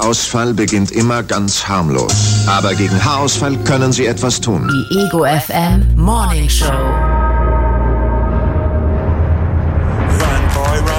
Haarausfall beginnt immer ganz harmlos. Aber gegen Haarausfall können Sie etwas tun. Die Ego FM Morning Show.